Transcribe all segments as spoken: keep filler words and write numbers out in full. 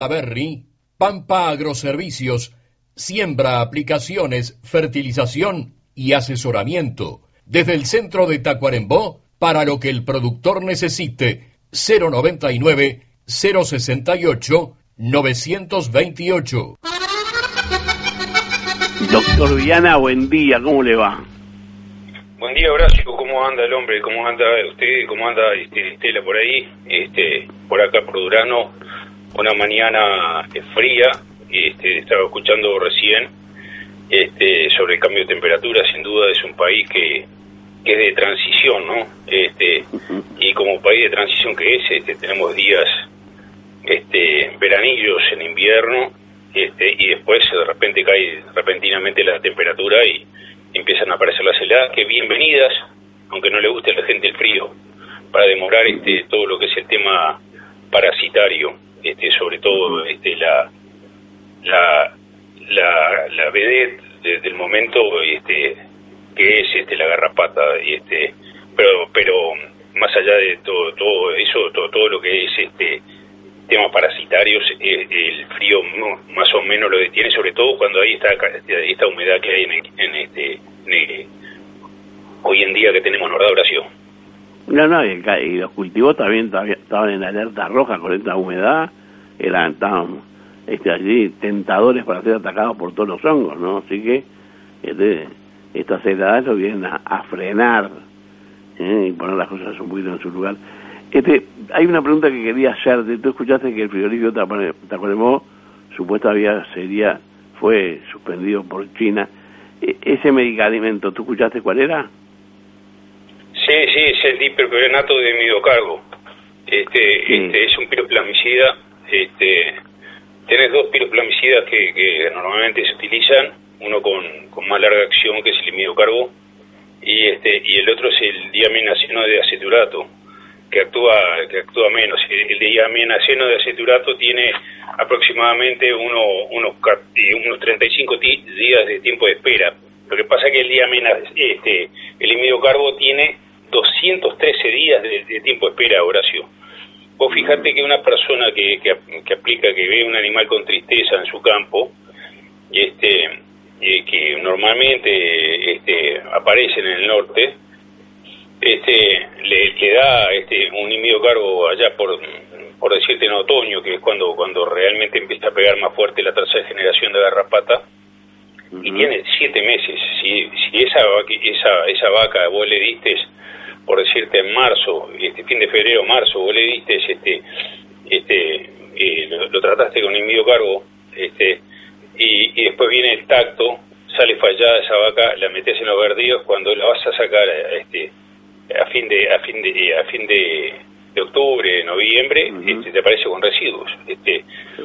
Berry, Pampa Agroservicios, siembra, aplicaciones, fertilización y asesoramiento. Desde el centro de Tacuarembó, para lo que el productor necesite, cero noventa y nueve, cero sesenta y ocho, novecientos veintiocho. Doctor Viana, buen día, ¿cómo le va? Buen día, Horacio, ¿cómo anda el hombre? ¿Cómo anda usted? ¿Cómo anda este, Estela por ahí? Este, por acá por Durano, una mañana fría, este, estaba escuchando recién este, sobre el cambio de temperatura. Sin duda es un país que, que es de transición, ¿no? Este, uh-huh. Y como país de transición que es, este, tenemos días este, veranillos en invierno, este, y después de repente cae repentinamente la temperatura y empiezan a aparecer las heladas, que bienvenidas, aunque no le guste a la gente el frío, para demorar este, todo lo que es el tema parasitario, este, sobre todo este, la la la, la vedette de, del momento, este, que es este, la garrapata, y este, pero pero más allá de todo todo eso, todo, todo lo que es este temas parasitarios, eh, el frío no, más o menos lo detiene, sobre todo cuando hay esta esta humedad que hay en, en este en el, hoy en día que tenemos, ¿verdad, Horacio? No, no, y, y los cultivos también estaban en alerta roja con esta humedad, eran estaban este, allí tentadores para ser atacados por todos los hongos, ¿no? Así que este, estas heladas lo vienen a, a frenar, ¿eh? Y poner las cosas un poquito en su lugar. Este, hay una pregunta que quería hacerte. Tú escuchaste que el frigorífico Tacuarembó supuestamente sería fue suspendido por China. E- ese medicamento, ¿tú escuchaste cuál era? Sí, sí, es el dipropionato de midocarbo. Este, sí. este es un piroplamicida. Este, tenés dos piroplamicidas que, que normalmente se utilizan, uno con, con más larga acción, que es el midocarbo, y este y el otro es el diaminaceno de aceturato, que actúa que actúa menos. El diaminaceno de aceturato tiene aproximadamente uno, unos unos treinta y cinco días de tiempo de espera. Lo que pasa es que el diaminaceno, este, el imidocarbo tiene doscientos trece días de, de tiempo de espera, Horacio. Vos fijate que una persona que, que, que aplica, que ve un animal con tristeza en su campo, este, eh, que normalmente este, aparecen en el norte, este le, le da este un imidocarbo allá por por decirte en otoño, que es cuando cuando realmente empieza a pegar más fuerte la tercera generación de garrapata, uh-huh. Y tiene siete meses. Si si esa esa esa vaca vos le diste, por decirte en marzo, este fin de febrero, marzo, vos le diste este este eh, lo, lo trataste con imidocarbo, este y, y después viene el tacto, sale fallada esa vaca, la metés en los verdíos, cuando la vas a sacar este a fin de a fin de a fin de, de octubre, noviembre, uh-huh. este, te aparece con residuos, este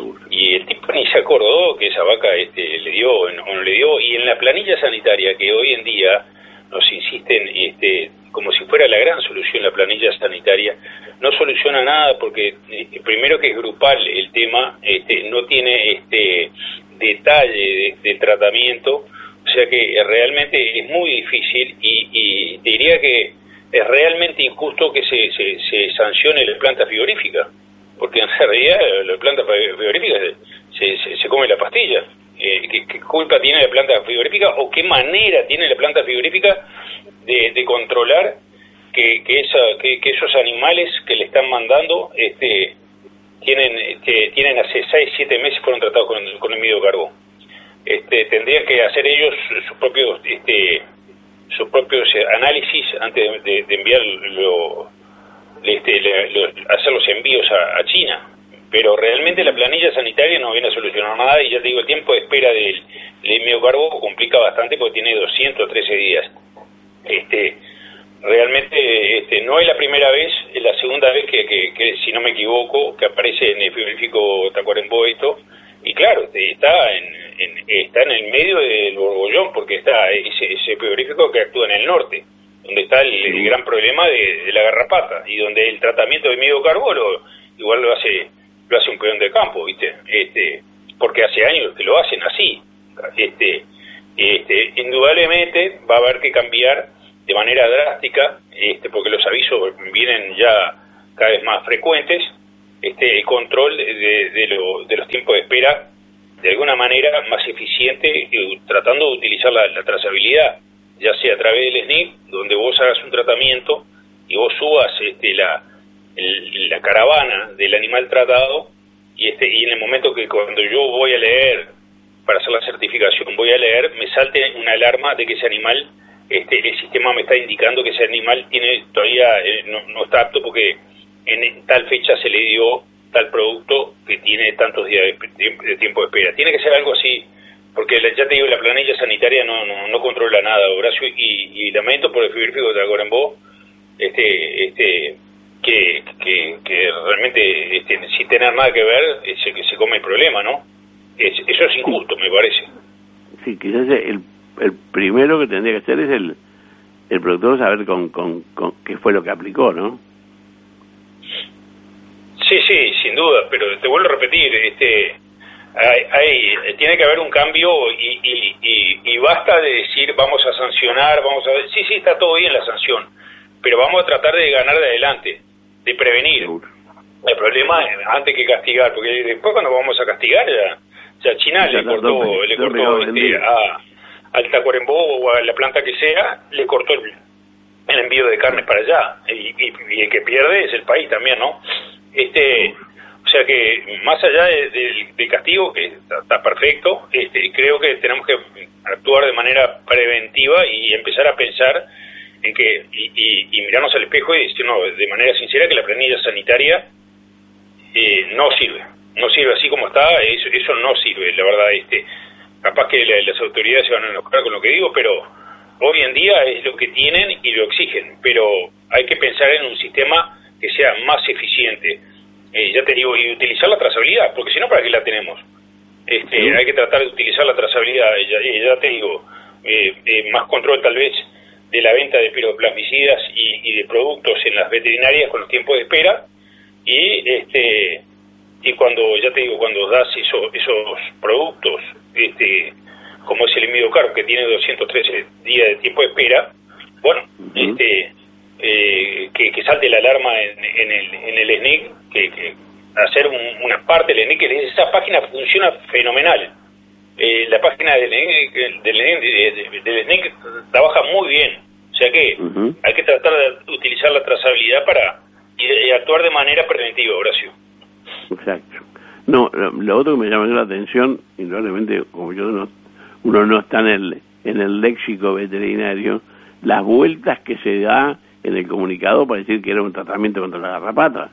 y el tipo ni se acordó que esa vaca este le dio o no le dio. Y en la planilla sanitaria, que hoy en día nos insisten este como si fuera la gran solución, la planilla sanitaria no soluciona nada, porque eh, primero que es grupal el tema, este no tiene este detalle de, de tratamiento, o sea que realmente es muy difícil, y, y te diría que es realmente injusto que se, se, se sancione la planta frigorífica, porque en realidad la planta frigorífica se, se, se come la pastilla. Eh, ¿qué, ¿Qué culpa tiene la planta frigorífica, o qué manera tiene la planta frigorífica de, de controlar que, que, esa, que, que esos animales que le están mandando este, tienen este, tienen hace seis, siete meses fueron tratados con, con el imidocarbo? Este, tendrían que hacer ellos sus propios este, sus propios análisis antes de, de, de enviarlo, este, le, lo, hacer los envíos a, a China. Pero realmente la planilla sanitaria no viene a solucionar nada, y ya te digo, el tiempo de espera del, del imidocarbo complica bastante, porque tiene doscientos trece días. Este, realmente este, no es la primera vez, es la segunda vez que, que, que, si no me equivoco, que aparece en el frigorífico Tacuarembó esto. Y claro, está en, en está en el medio del borbollón, porque está ese, ese frigorífico que actúa en el norte, donde está el, el gran problema de, de la garrapata, y donde el tratamiento de imidocarbo lo, igual lo hace lo hace un peón de campo, ¿viste? Este, porque hace años que lo hacen así. Este, este, indudablemente va a haber que cambiar de manera drástica, este, porque los avisos vienen ya cada vez más frecuentes, este el control de, de, lo, de los tiempos de espera de alguna manera más eficiente, eh, tratando de utilizar la, la trazabilidad, ya sea a través del S N I C, donde vos hagas un tratamiento y vos subas este, la, el, la caravana del animal tratado, y, este, y en el momento que cuando yo voy a leer, para hacer la certificación, voy a leer, me salte una alarma de que ese animal, este, el sistema me está indicando que ese animal tiene todavía eh, no, no está apto porque en tal fecha se le dio tal producto que tiene tantos días de, de tiempo de espera. Tiene que ser algo así, porque ya te digo, la planilla sanitaria no no, no controla nada, Horacio, y, y lamento por el frigorífico de Tacuarembó, este, este, que, que, que realmente este, sin tener nada que ver, se, que se come el problema, ¿no? Es, eso es injusto, me parece. Sí, quizás el, el primero que tendría que hacer es el, el productor saber con, con, con qué fue lo que aplicó, ¿no? Sí, sí, sin duda, pero te vuelvo a repetir, este, hay, hay, tiene que haber un cambio y, y, y, y basta de decir vamos a sancionar, vamos a... Sí, sí, está todo bien la sanción, pero vamos a tratar de ganar de adelante, de prevenir. Seguro. El problema es antes que castigar, porque después cuando vamos a castigar ya, ya China ya le cortó, no, le cortó este, a, al Tacuarembó o a la planta que sea, le cortó el, el envío de carnes para allá, y, y, y el que pierde es el país también, ¿no? Este, o sea que más allá del de, de castigo, que está, está perfecto, este, creo que tenemos que actuar de manera preventiva y empezar a pensar en que y, y, y mirarnos al espejo y decirnos de manera sincera que la planilla sanitaria eh, no sirve, no sirve así como está, eso, eso no sirve, la verdad. Este, capaz que la, las autoridades se van a enojar con lo que digo, pero hoy en día es lo que tienen y lo exigen, pero hay que pensar en un sistema que sea más eficiente, eh, ya te digo, y utilizar la trazabilidad, porque si no, ¿para qué la tenemos? Este, sí. Hay que tratar de utilizar la trazabilidad, ya, ya te digo, eh, eh, más control tal vez de la venta de piroplasmicidas y, y de productos en las veterinarias con los tiempos de espera, y este y cuando, ya te digo, cuando das eso, esos productos, este como es el Imidocard, que tiene doscientos trece días de tiempo de espera, bueno, uh-huh. este Eh, que, que salte la alarma en, en el en el S N I C, que, que hacer un, una parte del S N I C, que esa página funciona fenomenal. Eh, la página del, del, del, del S N I C trabaja muy bien, o sea que uh-huh. hay que tratar de utilizar la trazabilidad para y, y actuar de manera preventiva, Horacio. Exacto. No, lo, lo otro que me llamó la atención, indudablemente, como yo no, uno no está en el en el léxico veterinario, las vueltas que se da en el comunicado para decir que era un tratamiento contra la garrapata.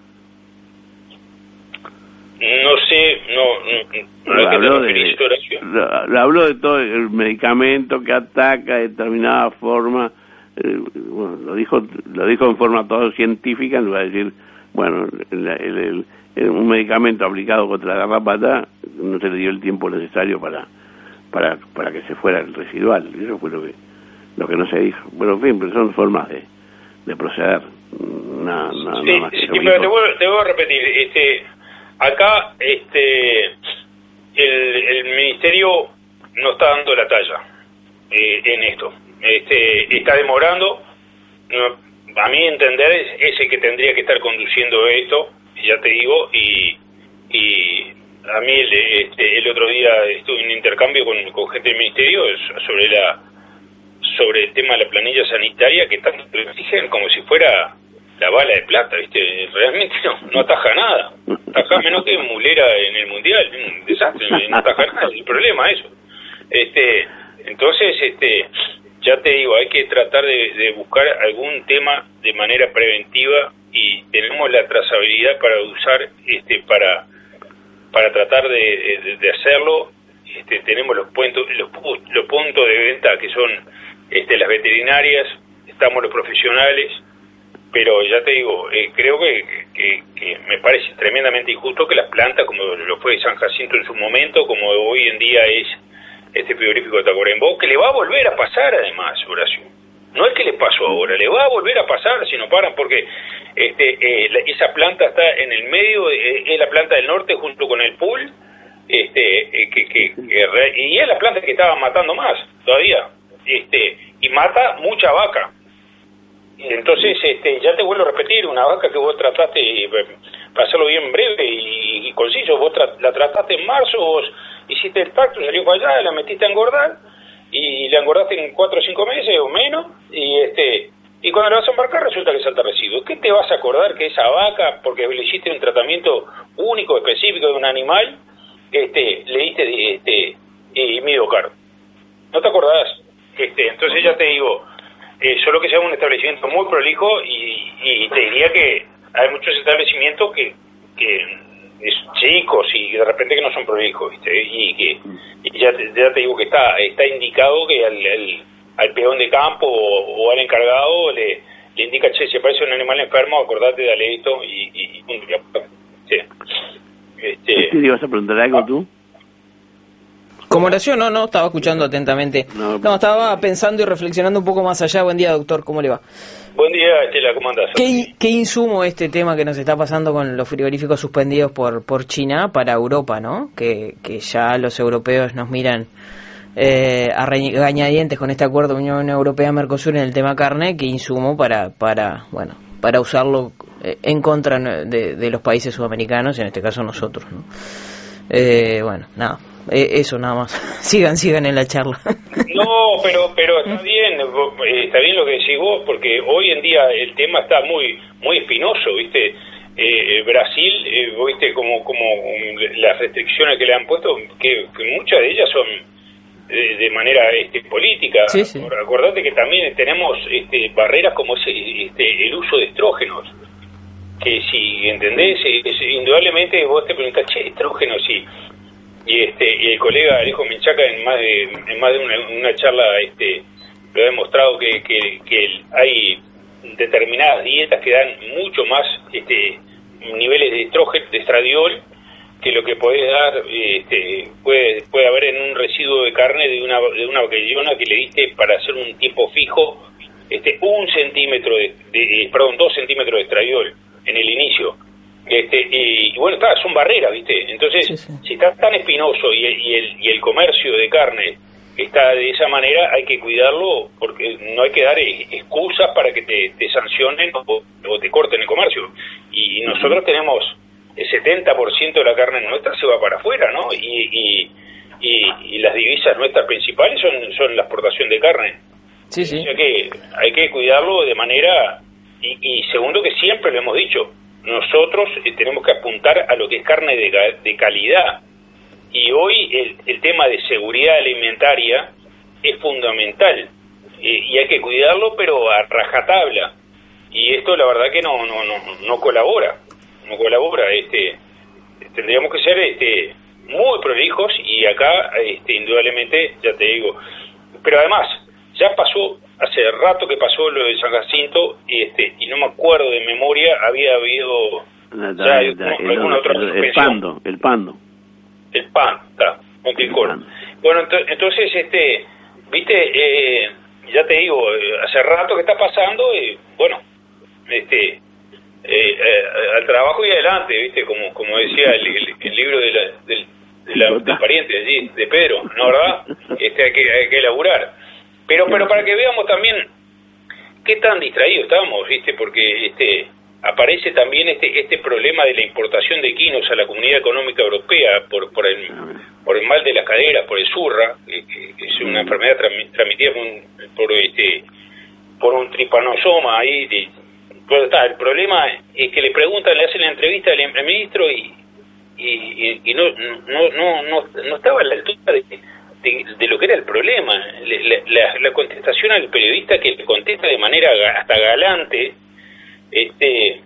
No sé, no, no, no habló, de, lo, lo habló de todo el medicamento que ataca de determinada forma, eh, bueno, lo dijo lo dijo en forma todo científica, en lugar de decir, bueno, el, el, el, el, un medicamento aplicado contra la garrapata no se le dio el tiempo necesario para para para que se fuera el residual. Eso fue lo que lo que no se dijo. Bueno, en fin, pero son formas de de proceder. No, no, sí, no más que sí, pero te voy, te voy a repetir, este, acá este, el, el ministerio no está dando la talla eh, en esto. Este, está demorando. No, a mi entender es, es el que tendría que estar conduciendo esto, ya te digo, y, y a mí el, este, el otro día estuve en un intercambio con, con gente del ministerio sobre la sobre el tema de la planilla sanitaria, que tanto lo exigen como si fuera la bala de plata, ¿viste? Realmente no, no ataja nada, ataja menos que Mulera en el Mundial, un desastre, no ataja nada, el problema es eso. Este, entonces, este, ya te digo, hay que tratar de, de buscar algún tema de manera preventiva, y tenemos la trazabilidad para usar, este, para para tratar de, de, de hacerlo. Este, tenemos los puntos, los, los puntos de venta que son este, las veterinarias, estamos los profesionales, pero ya te digo, eh, creo que, que, que me parece tremendamente injusto que las plantas, como lo fue San Jacinto en su momento, como hoy en día es este frigorífico de Tacuarembó, que le va a volver a pasar además, Horacio. No es que le pasó ahora, le va a volver a pasar si no paran, porque este, eh, la, esa planta está en el medio, eh, es la planta del norte junto con el pool, este, eh, que, que, que, y es la planta que estaba matando más todavía. Este, y mata mucha vaca. entonces, este, ya te vuelvo a repetir, una vaca que vos trataste, para hacerlo bien breve y, y conciso, vos tra la trataste en marzo, vos hiciste el pacto, salió para allá, la metiste a engordar, y la engordaste en cuatro o cinco meses o menos, y este y cuando la vas a embarcar resulta que salta residuos. ¿Qué te vas a acordar que esa vaca, porque le hiciste un tratamiento único, específico de un animal, este le diste este, eh, miocardio? ¿No te acordás? Este, entonces ya te digo, eh, solo que sea un establecimiento muy prolijo y, y te diría que hay muchos establecimientos que, que es chicos y de repente que no son prolijos, ¿viste? Y que y ya, te, ya te digo que está está indicado que al, al, al peón de campo o, o al encargado le, le indica, che, si aparece un animal enfermo, acordate, dale esto y... y, y sí. Este, ¿Te ibas a preguntar algo tú? Como oración, no, no, estaba escuchando atentamente. No, no, estaba pensando y reflexionando un poco más allá. Buen día, doctor, ¿cómo le va? Buen día, Estela, ¿cómo andás? ¿Qué, ¿Qué insumo este tema que nos está pasando con los frigoríficos suspendidos por por China para Europa, ¿no? Que, que ya los europeos nos miran eh, a regañadientes con este acuerdo Unión Europea-Mercosur en el tema carne. ¿Qué insumo para, para bueno, para usarlo eh, en contra de, de los países sudamericanos, en este caso nosotros, ¿no? Eh, bueno, nada. Eso nada más. Sigan, sigan en la charla. No, pero pero está bien, está bien lo que decís vos, porque hoy en día el tema está muy muy espinoso, ¿viste? Eh, Brasil, eh, ¿viste? Como como las restricciones que le han puesto, que, que muchas de ellas son de, de manera este, política. Sí, sí. Acordate que también tenemos este, barreras como ese, este, el uso de estrógenos, que si entendés, es, indudablemente vos te preguntás, che, estrógenos, sí. Y este y el colega Alejo Menchaca en más de en más de una, una charla este lo ha demostrado que, que, que hay determinadas dietas que dan mucho más este niveles de estrógeno, de estradiol, que lo que podés dar este puede puede haber en un residuo de carne de una de una vaquillona que le diste para hacer un tiempo fijo este un centímetro de, de perdón dos centímetros de estradiol en el inicio. Este, y, y bueno, está, son barreras, ¿viste? Entonces, sí, sí. Si está tan espinoso y, y, el, y el comercio de carne está de esa manera, hay que cuidarlo, porque no hay que dar excusas para que te, te sancionen o, o te corten el comercio. Y nosotros tenemos el setenta por ciento de la carne nuestra se va para afuera, ¿no? Y, y, y, y las divisas nuestras principales son, son la exportación de carne. Sí, sí. O sea que hay que cuidarlo de manera... Y, y segundo, que siempre lo hemos dicho, nosotros eh, tenemos que apuntar a lo que es carne de, de calidad, y hoy el, el tema de seguridad alimentaria es fundamental, eh, y hay que cuidarlo, pero a rajatabla, y esto la verdad que no no no no colabora no colabora este tendríamos que ser este muy prolijos, y acá este indudablemente, ya te digo, pero además ya pasó. Hace rato que pasó lo de San Jacinto y este y no me acuerdo de memoria, había habido la, la, ya, la, el, alguna el, otra el, el pando, el pando. El pan, está, Montilcoro. Bueno, ent entonces, este, viste, eh, ya te digo, hace rato que está pasando y bueno, este, eh, eh, al trabajo y adelante, viste, como como decía el, el, el libro de la, del, de la, del pariente allí, de Pedro, ¿no, verdad? Este, hay que, hay que elaborar. Pero pero para que veamos también qué tan distraídos estamos, ¿viste? Porque este aparece también este este problema de la importación de quinos a la Comunidad Económica Europea por por el por el mal de las caderas, por el zurra, que, que es una enfermedad transmitida por un, por este por un tripanosoma ahí. De, pues está, el problema es que le preguntan, le hacen la entrevista al ministro y y, y, y no, no no no no estaba a la altura de De, de lo que era el problema. La, la, la contestación al periodista, que le contesta de manera hasta galante, este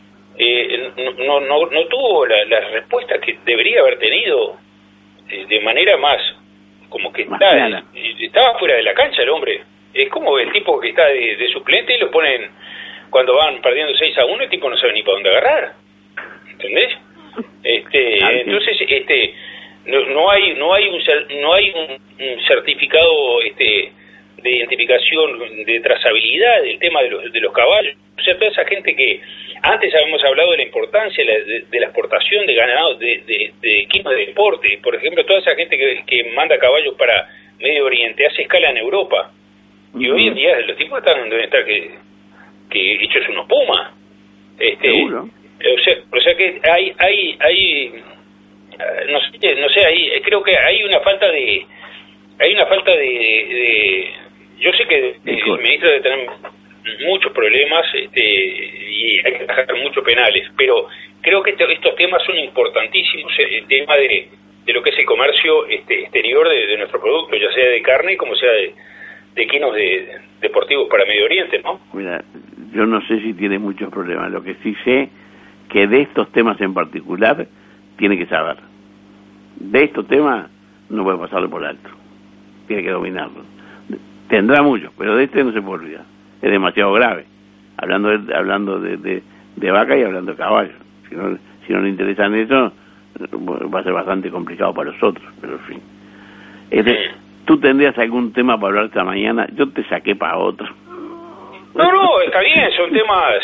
eh, no, no no tuvo la, la respuesta que debería haber tenido, de, de manera más como que está, estaba fuera de la cancha el hombre. Es como el tipo que está de, de suplente y lo ponen cuando van perdiendo seis a uno, el tipo no sabe ni para dónde agarrar, ¿entendés? Este entonces este No, no hay no hay un no hay un, un certificado este de identificación, de trazabilidad del tema de los de los caballos. O sea, toda esa gente que antes habíamos hablado de la importancia de la, de, de la exportación de ganado, de, de, de equipos de deporte, por ejemplo, toda esa gente que, que manda caballos para Medio Oriente hace escala en Europa, y uh-huh. Hoy en día los tipos están donde deben estar, que que hechos unos pumas. Este, ¿Seguro? O sea, o sea que hay, hay, hay, no sé, no sé, ahí creo que hay una falta de, hay una falta de, de yo sé que el ministro debe tener muchos problemas, este, y hay que trabajar muchos penales, pero creo que este, estos temas son importantísimos, el tema de, de lo que es el comercio este, exterior de, de nuestro producto, ya sea de carne como sea de, de quinos de, deportivos para Medio Oriente, ¿no? Mira, yo no sé si tiene muchos problemas, lo que sí sé que de estos temas en particular tiene que saber. De estos temas no puede pasarlo por alto, tiene que dominarlo. Tendrá muchos, pero de este no se puede olvidar, es demasiado grave, hablando de, hablando de, de, de vaca y hablando de caballo. Si no, si no le interesan eso, va a ser bastante complicado para los otros, pero en fin. Este, ¿tú tendrías algún tema para hablar esta mañana? Yo te saqué para otro. No, no, está bien, son temas,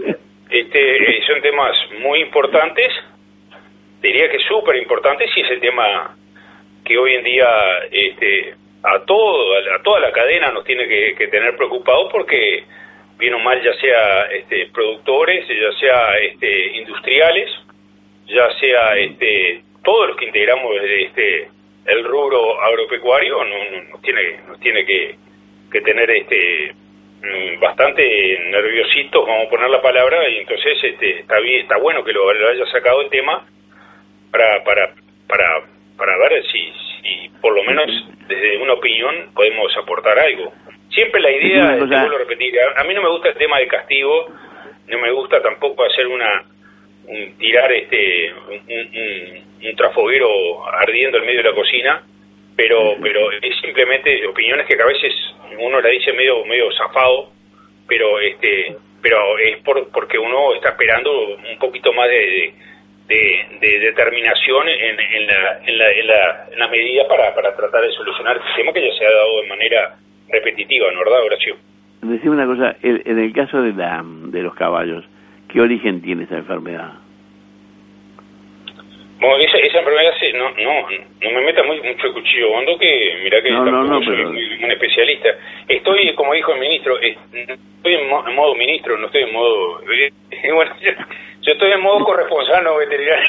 este, son temas muy importantes, diría que súper importantes, y es el tema que hoy en día, este, a todo, a toda la cadena nos tiene que, que tener preocupados, porque bien o mal, ya sea este, productores, ya sea este, industriales, ya sea este, todos los que integramos este, el rubro agropecuario, no, no, nos tiene, nos tiene que, que tener este bastante nerviositos, vamos a poner la palabra, y entonces este, está bien, está bueno que lo, lo haya sacado el tema para para para para ver si, si por lo menos desde una opinión podemos aportar algo. Siempre la idea, te vuelvo a repetir, a, a mí no me gusta el tema de castigo, no me gusta tampoco hacer una un, tirar este un, un, un trafoguero ardiendo en medio de la cocina, pero pero es simplemente opiniones que a veces uno la dice medio medio zafado, pero este pero es por porque uno está esperando un poquito más de de, de determinación en, en la en la en la, en la medida para para tratar de solucionar el tema que ya se ha dado de manera repetitiva, ¿no, verdad, Horacio? Decime una cosa, en, en el caso de la de los caballos, ¿qué origen tiene esa enfermedad? Bueno, esa, esa enfermedad se, no, no, no me meta muy, mucho el cuchillo hondo, que mira que no, tampoco no, no, soy pero... muy, un especialista. Estoy, como dijo el ministro, estoy en, mo, en modo ministro, no estoy en modo... Eh, bueno, yo, yo estoy en modo corresponsal, no veterinario.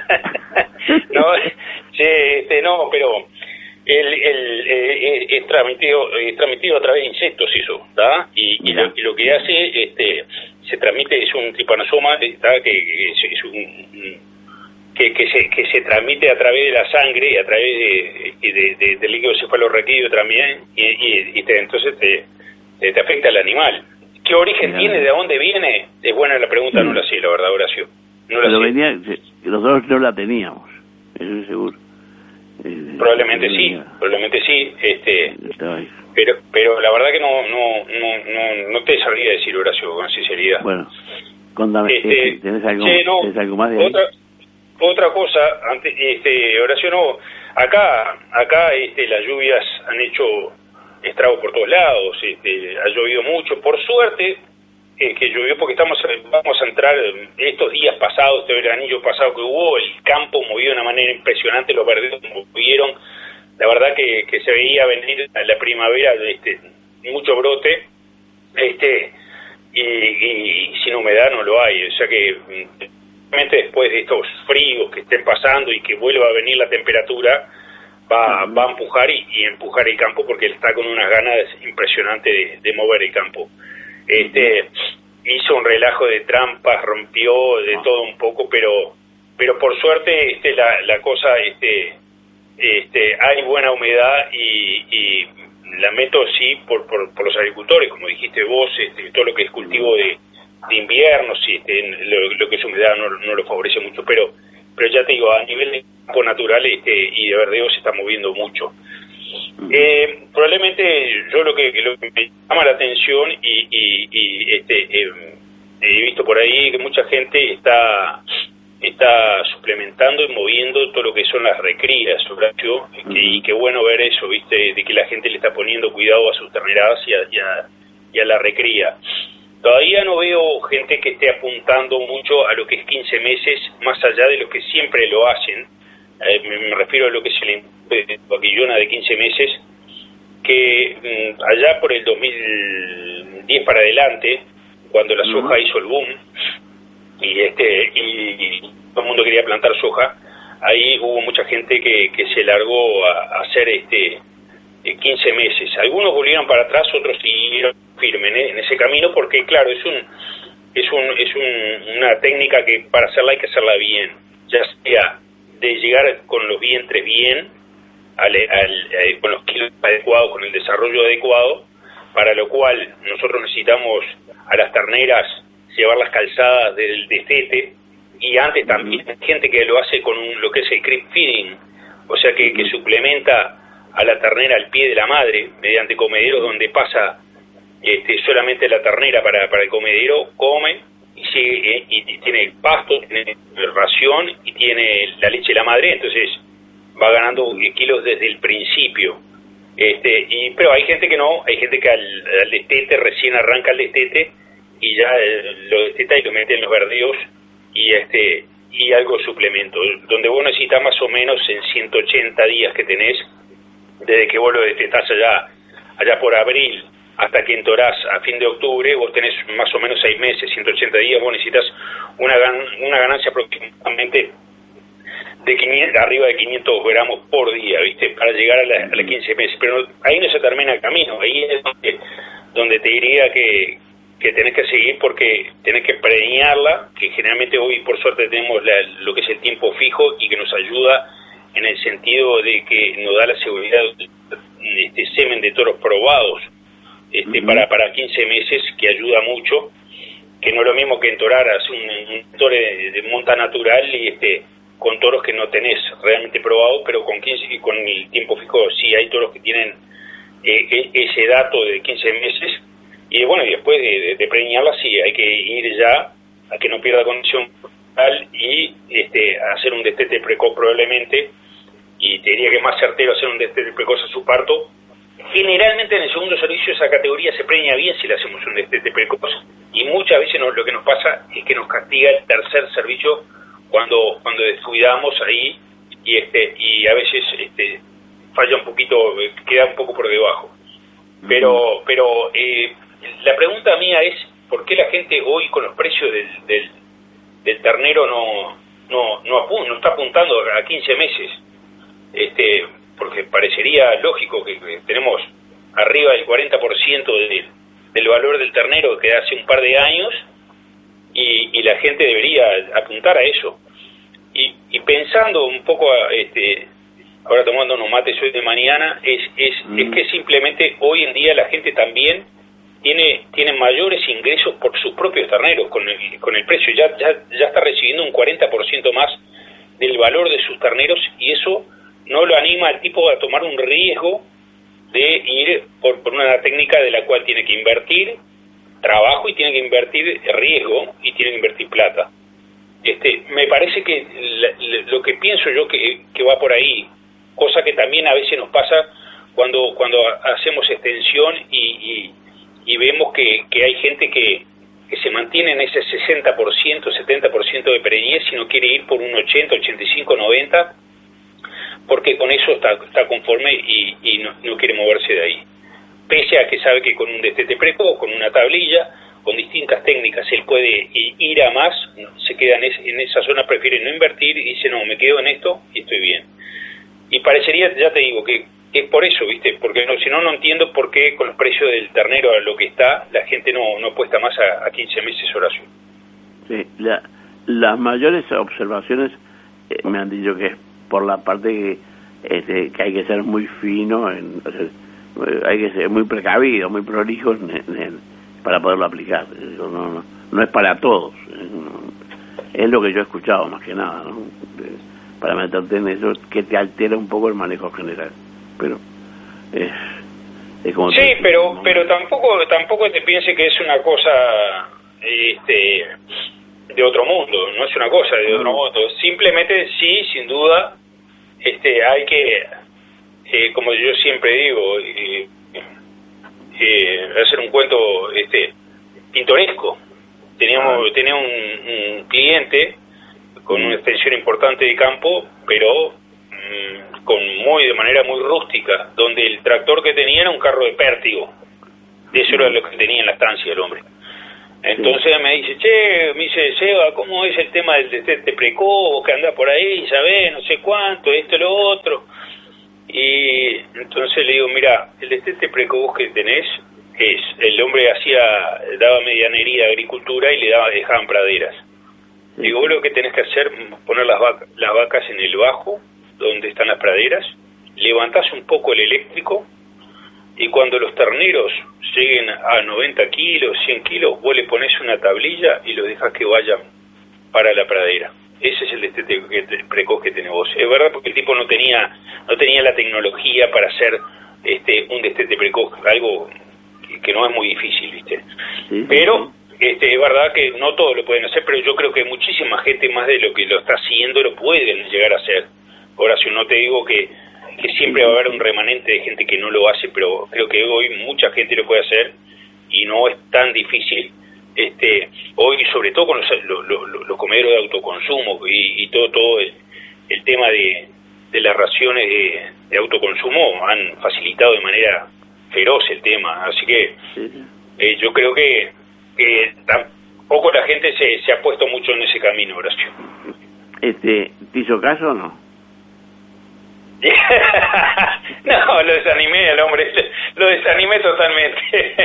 no, sí, este, no, pero el, el, el, es transmitido es transmitido a través de insectos eso, ¿está? Y, y, lo, y lo que hace, este, se transmite, es un tripanosoma, ¿está? Que, que es, es un... Que, que se que se transmite a través de la sangre y a través de, de, de, de, del líquido cefalorraquídeo también, y, y, y te, entonces te, te, te afecta al animal. ¿Qué origen Mira. tiene? ¿De dónde viene? Es buena la pregunta, no la sé, la verdad, Horacio. No la Pero sé. venía, nosotros no la teníamos, eso es seguro. Eh, probablemente sí, venía. probablemente sí, este, pero pero la verdad que no no no no, no te sabría decir, Horacio, con sinceridad. Bueno, contame, este, ¿tenés algo, sí, no, ¿tenés algo más de ahí? Otra, Otra cosa, antes, este, Horacio, no, acá, acá, este, las lluvias han hecho estragos por todos lados, este, ha llovido mucho, por suerte, eh, que llovió porque estamos, vamos a entrar, estos días pasados, este veranillo pasado que hubo, el campo movió de una manera impresionante, los verdeos movieron, la verdad que, que se veía venir la primavera, este, mucho brote, este, y, y sin humedad no lo hay, o sea que después de estos fríos que estén pasando y que vuelva a venir la temperatura, va, va a empujar y, y empujar el campo, porque él está con unas ganas impresionantes de, de mover el campo. Este hizo un relajo de trampas, rompió de todo un poco, pero pero por suerte este la, la cosa este este hay buena humedad y, y lamento sí por, por por los agricultores, como dijiste vos, este, todo lo que es cultivo de de invierno, sí, este, lo, lo que es humedad no, no lo favorece mucho, pero pero ya te digo, a nivel de campo natural este, y de verdeo se está moviendo mucho. Eh, probablemente yo lo que, lo que me llama la atención y, y, y este eh, he visto por ahí que mucha gente está está suplementando y moviendo todo lo que son las recrías, Horacio, que, y qué bueno ver eso, viste, de que la gente le está poniendo cuidado a sus terneradas y a, y a, y a la recría. Todavía no veo gente que esté apuntando mucho a lo que es quince meses, más allá de lo que siempre lo hacen. Eh, me, me refiero a lo que es el vaquillona de quince meses, que mm, allá por el dos mil diez para adelante, cuando la Uh-huh. soja hizo el boom y este y todo el mundo quería plantar soja, ahí hubo mucha gente que, que se largó a, a hacer este quince meses. Algunos volvieron para atrás, otros siguieron firmes en, en ese camino, porque claro, es un es un es un, una técnica que para hacerla hay que hacerla bien, ya sea de llegar con los vientres bien, al, al, al, con los kilos adecuados, con el desarrollo adecuado, para lo cual nosotros necesitamos a las terneras llevarlas calzadas del destete, y antes también hay gente que lo hace con un, lo que es el creep feeding, o sea que, que suplementa a la ternera al pie de la madre mediante comederos donde pasa este, solamente la ternera para, para el comedero, come y, sigue, y, y tiene pasto, tiene ración y tiene la leche de la madre, entonces va ganando kilos desde el principio. Este, y pero hay gente que no, hay gente que al, al destete recién arranca el destete y ya eh, lo desteta y lo mete en los verdeos y este y algo suplemento, donde vos necesitas más o menos en ciento ochenta días que tenés, desde que vos lo destetás allá, allá por abril hasta que entorás a fin de octubre, vos tenés más o menos seis meses, ciento ochenta días, vos necesitas una, gan una ganancia aproximadamente de quinientos, arriba de quinientos gramos por día, ¿viste? Para llegar a las la quince meses, pero no, ahí no se termina el camino, ahí es donde, donde te diría que, que tenés que seguir, porque tenés que preñarla, que generalmente hoy por suerte tenemos la, lo que es el tiempo fijo y que nos ayuda en el sentido de que nos da la seguridad de este semen de toros probados este, uh-huh. para, para quince meses, que ayuda mucho, que no es lo mismo que entorar, hacer un, un tore de, de monta natural y este con toros que no tenés realmente probado, pero con quince y con el tiempo fijo sí hay toros que tienen eh, ese dato de quince meses, y bueno, y después de, de, de preñarla sí hay que ir ya a que no pierda condición total y este hacer un destete precoz probablemente, y te diría que es más certero hacer un destete precoz a su parto. Generalmente en el segundo servicio esa categoría se preña bien si le hacemos un destete precoz, y muchas veces no, lo que nos pasa es que nos castiga el tercer servicio cuando cuando descuidamos ahí, y este y a veces este falla un poquito, queda un poco por debajo. Pero pero eh, la pregunta mía es ¿por qué la gente hoy con los precios del del, del ternero no no no, apun, no está apuntando a quince meses? Este porque parecería lógico que, que tenemos arriba del cuarenta por ciento del, del valor del ternero que hace un par de años, y, y la gente debería apuntar a eso. Y, y pensando un poco, a, este ahora tomando unos mates hoy de mañana, es es, mm. es que simplemente hoy en día la gente también tiene tiene mayores ingresos por sus propios terneros, con el, con el precio, ya, ya, ya está recibiendo un cuarenta por ciento más del valor de sus terneros, y eso no lo anima al tipo a tomar un riesgo de ir por, por una técnica de la cual tiene que invertir trabajo y tiene que invertir riesgo y tiene que invertir plata. Este, me parece que la, la, lo que pienso yo que, que va por ahí, cosa que también a veces nos pasa cuando cuando hacemos extensión y, y, y vemos que, que hay gente que, que se mantiene en ese sesenta por ciento, setenta por ciento de preñez y no quiere ir por un ochenta, ochenta y cinco, noventa, porque con eso está, está conforme y, y no, no quiere moverse de ahí. Pese a que sabe que con un destete precoz, con una tablilla, con distintas técnicas, él puede ir a más, se queda en, es, en esa zona, prefiere no invertir y dice, no, me quedo en esto y estoy bien. Y parecería, ya te digo, que, que es por eso, ¿viste? Porque no, si no, no entiendo por qué con los precios del ternero a lo que está, la gente no, no apuesta más a, a quince meses oración. Sí, la, las mayores observaciones eh, me han dicho que es por la parte que, este, que hay que ser muy fino, en, o sea, hay que ser muy precavido, muy prolijo en, en, en, para poderlo aplicar. No, no, no es para todos. Es lo que yo he escuchado más que nada, ¿no? De, para meterte en eso, que te altera un poco el manejo general. Pero es, es como... Sí, te, pero ¿no? pero tampoco tampoco te piense que es una cosa este de otro mundo, no es una cosa de otro mundo. Simplemente sí, sin duda, este hay que, eh, como yo siempre digo, eh, eh, hacer un cuento este pintoresco. Teníamos tenía un, un cliente con una extensión importante de campo, pero mmm, con muy de manera muy rústica, donde el tractor que tenía era un carro de pértigo. De eso era lo que tenía en la estancia el hombre. Entonces me dice, che, me dice, Seba, ¿cómo es el tema del destete precoz? Que andás por ahí, sabés, no sé cuánto, esto y lo otro. Y entonces le digo, mira, el destete precoz que tenés es, el hombre hacía, daba medianería de agricultura y le daba, dejaban praderas. Sí. Digo, vos lo que tenés que hacer, poner las, vaca, las vacas en el bajo, donde están las praderas, levantás un poco el eléctrico, y cuando los terneros lleguen a noventa kilos, cien kilos, vos le pones una tablilla y los dejas que vayan para la pradera. Ese es el destete precoz que tenés vos. Es verdad, porque el tipo no tenía no tenía la tecnología para hacer este un destete precoz, algo que, que no es muy difícil, ¿viste? Sí, pero este es verdad que no todos lo pueden hacer, pero yo creo que muchísima gente más de lo que lo está haciendo lo pueden llegar a hacer. Horacio, no te digo que que siempre va a haber un remanente de gente que no lo hace, pero creo que hoy mucha gente lo puede hacer y no es tan difícil. Este, hoy, sobre todo con los, los, los, los comederos de autoconsumo y, y todo todo el, el tema de, de las raciones de, de autoconsumo han facilitado de manera feroz el tema. Así que eh, yo creo que, que tampoco la gente se, se ha puesto mucho en ese camino, Horacio. Este, ¿te hizo caso o no? No, lo desanimé al hombre, lo desanimé totalmente.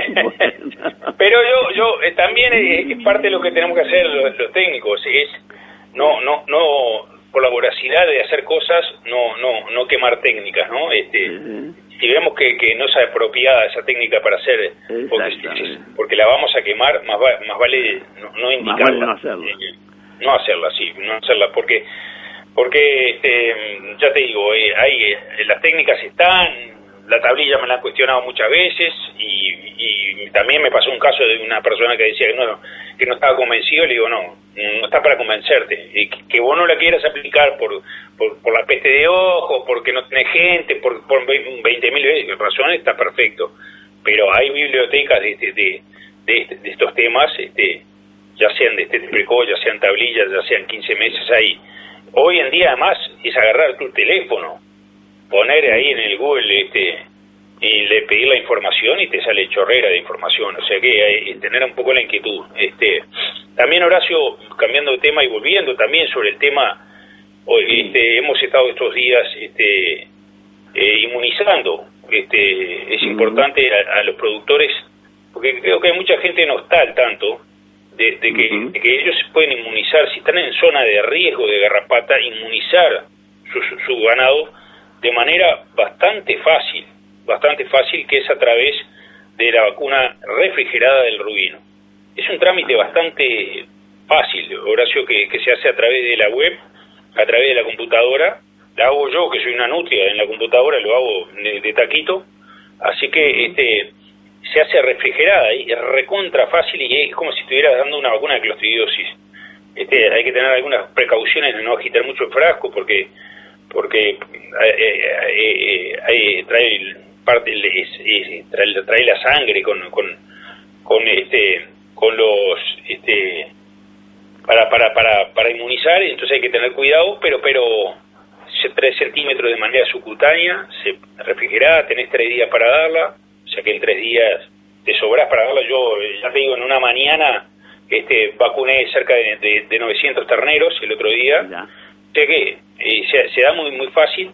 Bueno. Pero yo yo eh, también es, es parte de lo que tenemos que hacer los, los técnicos, es no no no por la voracidad de hacer cosas, no no no quemar técnicas, ¿no? Este, uh-huh. Si vemos que, que no es apropiada esa técnica para hacer, porque, porque la vamos a quemar, más, va, más vale no, no indicarla, vale no hacerla. Eh, no hacerla, sí, no hacerla, porque porque este, ya te digo, eh, hay eh, las técnicas están, la tablilla me la han cuestionado muchas veces y, y también me pasó un caso de una persona que decía que no que no estaba convencido. Le digo, no, no está para convencerte, y que, que vos no la quieras aplicar por por, por la peste de ojo, porque no tenés gente, por, por veinte mil razones, está perfecto, pero hay bibliotecas de, de, de, de, de estos temas, este, ya sean de este precoz, ya sean tablillas, ya sean quince meses ahí. Hoy en día, además, es agarrar tu teléfono, poner ahí en el Google este y le pedir la información y te sale chorrera de información. O sea que hay, tener un poco la inquietud. Este, también, Horacio, cambiando de tema y volviendo también sobre el tema, este, hemos estado estos días este, eh, inmunizando. Este, es importante a, a los productores, porque creo que hay mucha gente no está al tanto De, de, que, uh-huh. de que ellos se pueden inmunizar, si están en zona de riesgo de garrapata, inmunizar su, su, su ganado de manera bastante fácil, bastante fácil, que es a través de la vacuna refrigerada del rubino. Es un trámite bastante fácil, Horacio, que, que se hace a través de la web, a través de la computadora. La hago yo, que soy una nutria en la computadora, lo hago de, de taquito, así que este se hace refrigerada y es recontra fácil y es como si estuvieras dando una vacuna de clostridiosis. Este, hay que tener algunas precauciones de no agitar mucho el frasco porque porque eh, eh, eh, trae parte es, es, trae, trae la sangre con con con este con los este para para para para inmunizar, entonces hay que tener cuidado, pero pero tres centímetros de manera subcutánea, se refrigerada, tenés tres días para darla. O sea que en tres días te sobras para darla. Yo, ya te digo, en una mañana este vacuné cerca de, de, de novecientos terneros el otro día. Ya. O sea que eh, se, se da muy muy fácil.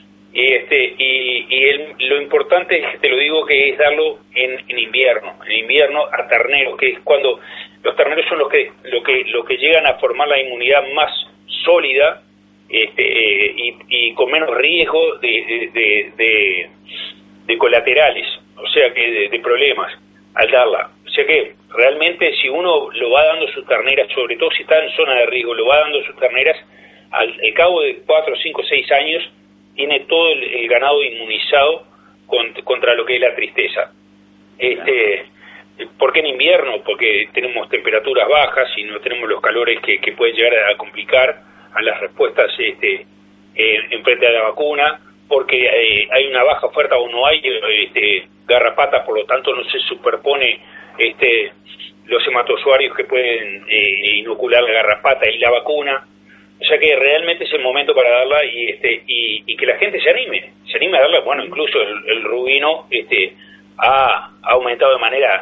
Y este y, y el, lo importante es, te lo digo, que es darlo en, en invierno. En invierno a terneros, que es cuando los terneros son los que, lo que, lo que llegan a formar la inmunidad más sólida este, eh, y, y con menos riesgo de, de, de, de, de colaterales. O sea que de, de problemas al darla. O sea que realmente si uno lo va dando sus terneras, sobre todo si está en zona de riesgo, lo va dando sus terneras, al, al cabo de cuatro, cinco, seis años, tiene todo el, el ganado inmunizado con, contra lo que es la tristeza. Este, ¿por qué en invierno? Porque tenemos temperaturas bajas y no tenemos los calores que, que pueden llegar a complicar a las respuestas este, eh, en frente a la vacuna, porque eh, hay una baja oferta o no hay este, garrapatas, por lo tanto no se superpone este, los hematozoarios que pueden eh, inocular la garrapata y la vacuna. O sea que realmente es el momento para darla y este y, y que la gente se anime, se anime a darla. Bueno, incluso el, el rubino este ha, ha aumentado de manera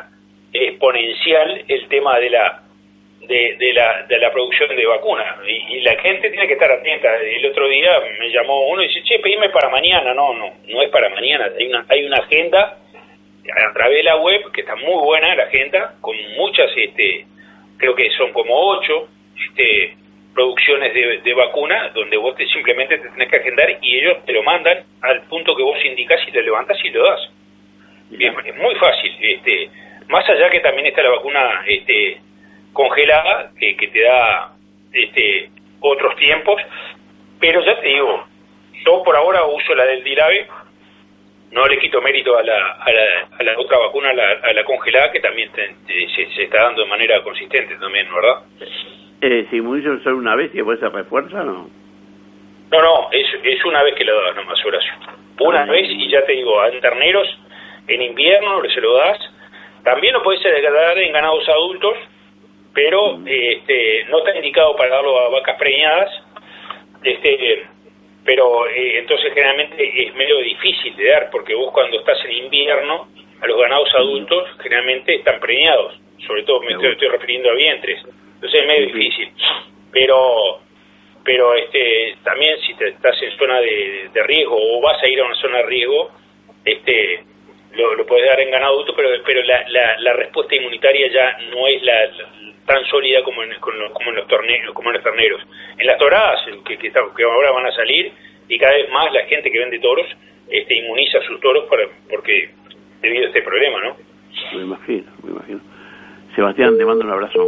exponencial el tema de la de, de la de la producción de vacunas, y, y la gente tiene que estar atenta. El otro día me llamó uno y dice, che, pedime para mañana. No, no, no es para mañana, hay una, hay una agenda a través de la web que está muy buena, la agenda, con muchas, este creo que son como ocho este producciones de, de vacuna, donde vos te, simplemente te tenés que agendar y ellos te lo mandan al punto que vos indicás y lo levantas y lo das. Es, es muy fácil, este más allá que también está la vacuna este congelada, que, que te da este otros tiempos, pero ya te digo, yo por ahora uso la del Dilave, no le quito mérito a la a la, a la otra vacuna, a la, a la congelada, que también te, te, se, se está dando de manera consistente también, ¿verdad? Eh, si inmunizan solo una vez y después se refuerza, ¿no? No, no, es, es una vez que lo das nomás, Horacio. Una vez, y ya te digo, en terneros, en invierno se lo das. También lo puedes dar en ganados adultos, pero este no está indicado para darlo a vacas preñadas, este pero eh, entonces generalmente es medio difícil de dar, porque vos cuando estás en invierno, a los ganados adultos generalmente están preñados, sobre todo me estoy, estoy refiriendo a vientres, entonces es medio difícil, pero pero este también si te estás en zona de, de riesgo o vas a ir a una zona de riesgo, este lo, lo puedes dar en ganado adulto, pero pero la, la, la respuesta inmunitaria ya no es la, la tan sólida como en, como en los torneos, como en los terneros. En las toradas, que, que, que ahora van a salir, y cada vez más la gente que vende toros este inmuniza a sus toros para, porque debido a este problema, ¿no? Me imagino, me imagino. Sebastián, te mando un abrazo.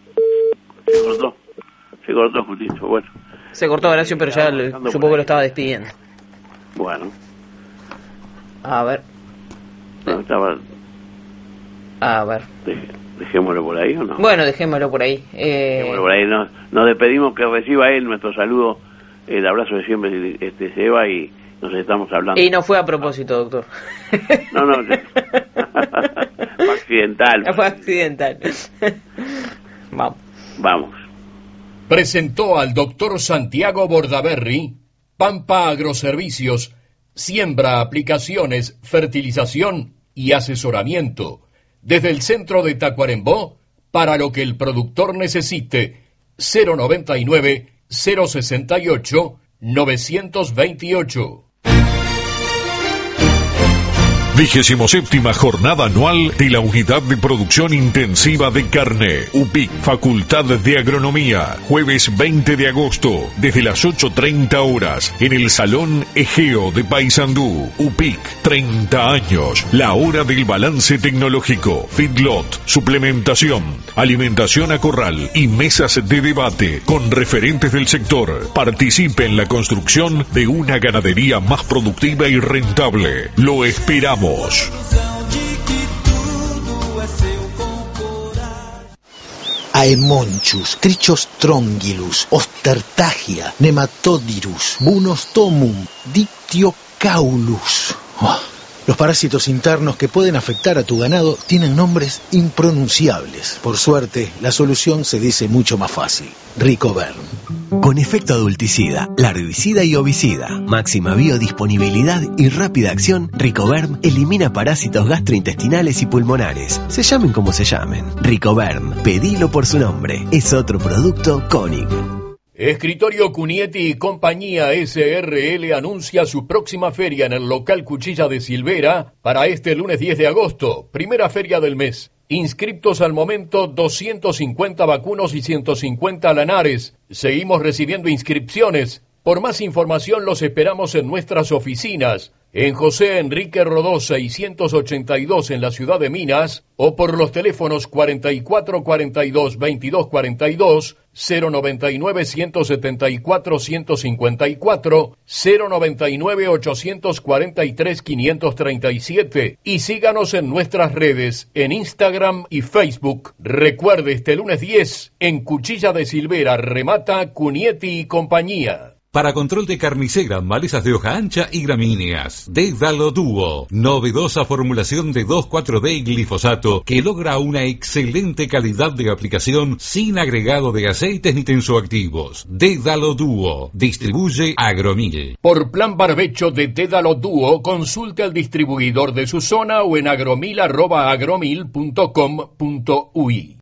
Se cortó, se cortó, Justito, bueno. Se cortó, Horacio, pero ya le, supongo que lo estaba despidiendo. Bueno. A ver. No, estaba... A ver. Deje. Dejémoslo por ahí, ¿o no? Bueno, dejémoslo por ahí. Eh... Dejémoslo por ahí. Nos, nos despedimos, que reciba él nuestro saludo, el abrazo de siempre, este Seba, y nos estamos hablando. Y no fue a propósito, doctor. No, no. Fue accidental. Fue accidental. Vamos. Vamos. Presentó al doctor Santiago Bordaberry, Pampa Agroservicios, siembra, aplicaciones, fertilización y asesoramiento. Desde el centro de Tacuarembó, para lo que el productor necesite, cero noventa y nueve, cero sesenta y ocho, novecientos veintiocho. Vigésimo séptima jornada anual de la Unidad de Producción Intensiva de Carne, U P I C, Facultad de Agronomía, jueves veinte de agosto, desde las ocho treinta horas, en el Salón Egeo de Paysandú. U P I C, treinta años, la hora del balance tecnológico, feedlot, suplementación, alimentación a corral y mesas de debate con referentes del sector. Participe en la construcción de una ganadería más productiva y rentable. Lo esperamos. Aemonchus, Trichos trongylus, Ostertagia, Nematodirus, Bunostomum, Dictiocaulus. Oh. Los parásitos internos que pueden afectar a tu ganado tienen nombres impronunciables. Por suerte, la solución se dice mucho más fácil. Ricoverm. Con efecto adulticida, larvicida y ovicida, máxima biodisponibilidad y rápida acción, Ricoverm elimina parásitos gastrointestinales y pulmonares. Se llamen como se llamen. Ricoverm, pedilo por su nombre. Es otro producto Koenig. Escritorio Cunietti y Compañía S R L anuncia su próxima feria en el local Cuchilla de Silvera para este lunes diez de agosto, primera feria del mes. Inscriptos al momento doscientos cincuenta vacunos y ciento cincuenta lanares. Seguimos recibiendo inscripciones. Por más información los esperamos en nuestras oficinas, en José Enrique Rodó seiscientos ochenta y dos en la ciudad de Minas, o por los teléfonos cuarenta y cuatro cuarenta y dos veintidós cuarenta y dos, cero noventa y nueve ciento setenta y cuatro ciento cincuenta y cuatro, cero noventa y nueve ochocientos cuarenta y tres quinientos treinta y siete, y síganos en nuestras redes en Instagram y Facebook. Recuerde, este lunes diez en Cuchilla de Silvera remata Cunietti y Compañía. Para control de carnicera, malezas de hoja ancha y gramíneas. Dédalo Dúo. Novedosa formulación de dos cuatro D y glifosato que logra una excelente calidad de aplicación sin agregado de aceites ni tensoactivos. Dédalo Dúo. Distribuye Agromil. Por plan barbecho de Dédalo Dúo, consulte al distribuidor de su zona o en agromil arroba agromil punto com punto uy.